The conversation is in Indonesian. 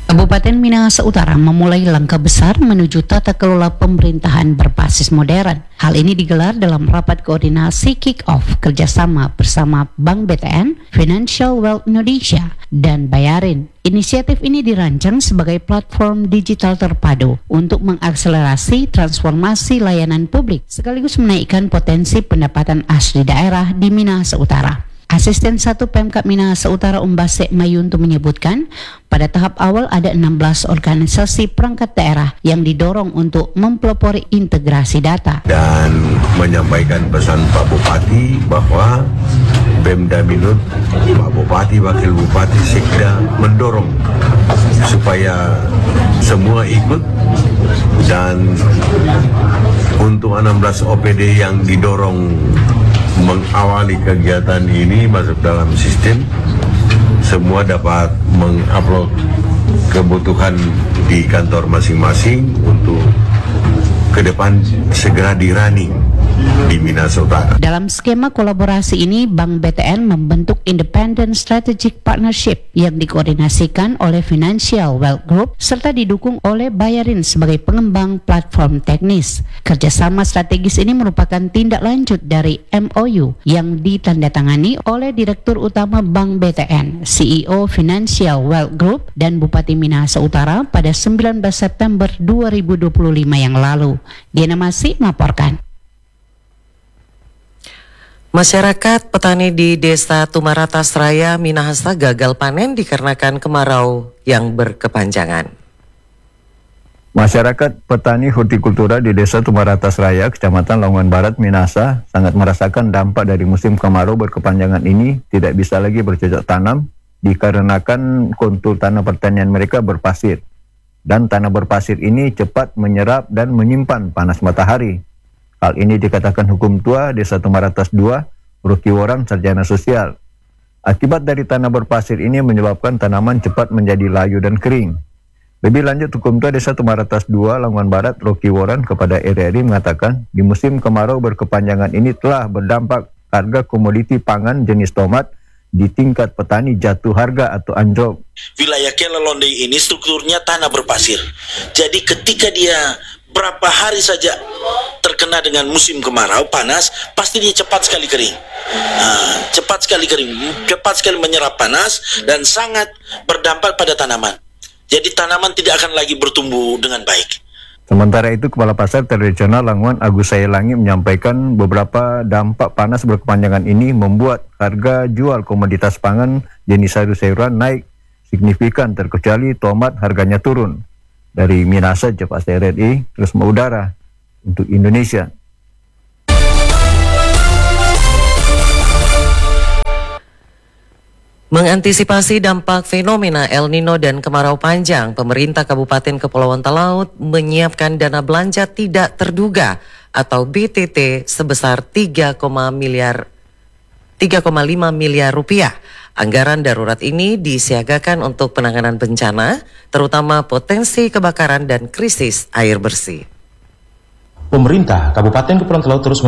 Kabupaten Minahasa Utara memulai langkah besar menuju tata kelola pemerintahan berbasis modern. Hal ini digelar dalam rapat koordinasi kick-off kerjasama bersama Bank BTN, Financial Wealth Indonesia, dan Bayarin. Inisiatif ini dirancang sebagai platform digital terpadu untuk mengakselerasi transformasi layanan publik sekaligus menaikkan potensi pendapatan asli daerah di Minahasa Utara. Asisten 1 Pemkab Minahasa Utara Umbasek Mayuntu menyebutkan, pada tahap awal ada 16 organisasi perangkat daerah yang didorong untuk mempelopori integrasi data. Dan menyampaikan pesan Pak Bupati bahwa Pemda Minut, Pak Bupati, Wakil Bupati segera mendorong supaya semua ikut, dan untuk 16 OPD yang didorong mengawali kegiatan ini masuk dalam sistem, semua dapat mengupload kebutuhan di kantor masing-masing untuk ke depan segera di-running di Minahasa Utara. Dalam skema kolaborasi ini, Bank BTN membentuk Independent Strategic Partnership yang dikoordinasikan oleh Financial Wealth Group serta didukung oleh Bayarin sebagai pengembang platform teknis. Kerjasama strategis ini merupakan tindak lanjut dari MOU yang ditandatangani oleh Direktur Utama Bank BTN, CEO Financial Wealth Group, dan Bupati Minahasa Utara pada 19 September 2025 yang lalu. Diana Masih melaporkan. Masyarakat petani di Desa Tumaratas Raya, Minahasa gagal panen dikarenakan kemarau yang berkepanjangan. Masyarakat petani hortikultura di Desa Tumaratas Raya, Kecamatan Lamongan Barat, Minahasa sangat merasakan dampak dari musim kemarau berkepanjangan ini. Tidak bisa lagi bercocok tanam dikarenakan kontur tanah pertanian mereka berpasir. Dan tanah berpasir ini cepat menyerap dan menyimpan panas matahari. Hal ini dikatakan hukum tua Desa Tumaratas 2, Rocky Warren, sarjana sosial. Akibat dari tanah berpasir ini menyebabkan tanaman cepat menjadi layu dan kering. Lebih lanjut, hukum tua Desa Tumaratas 2, Lamongan Barat, Rocky Warren kepada RRI mengatakan, di musim kemarau berkepanjangan ini telah berdampak harga komoditi pangan jenis tomat di tingkat petani jatuh harga atau anjlok. Wilayah Kelelonde ini strukturnya tanah berpasir. Jadi ketika dia berapa hari saja terkena dengan musim kemarau panas, pasti dia cepat sekali kering. Cepat sekali menyerap panas dan sangat berdampak pada tanaman. Jadi tanaman tidak akan lagi bertumbuh dengan baik. Sementara itu, Kepala Pasar Tradisional Lamongan Agus Sayalangi menyampaikan beberapa dampak panas berkepanjangan ini membuat harga jual komoditas pangan jenis sayur-sayuran naik signifikan, terkecuali tomat harganya turun. Dari Minahasa, Cepat RRI, terus mengudara untuk Indonesia. Mengantisipasi dampak fenomena El Nino dan kemarau panjang, pemerintah Kabupaten Kepulauan Talaut menyiapkan dana belanja tidak terduga atau BTT sebesar 3,5 miliar rupiah. Anggaran darurat ini disiagakan untuk penanganan bencana, terutama potensi kebakaran dan krisis air bersih. Pemerintah Kabupaten Kepulauan Talaut terus